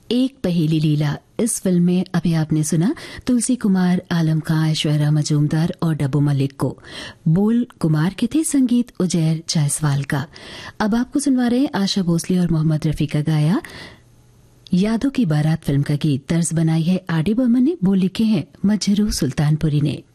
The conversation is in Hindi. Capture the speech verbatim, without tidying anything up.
एक पहेली लीला। इस फिल्म में अभी आपने सुना तुलसी कुमार, आलम खां, ऐश्वर्या मजूमदार और डब्बू मलिक को। बोल कुमार के थे, संगीत उजैर जायसवाल का। अब आपको सुनवा रहे हैं आशा भोसले और मोहम्मद रफी का गाया यादों की बारात फिल्म का गीत। तर्ज बनाई है आर डी बर्मन ने, बोल लिखे हैं मजरू सुल्तानपुरी ने।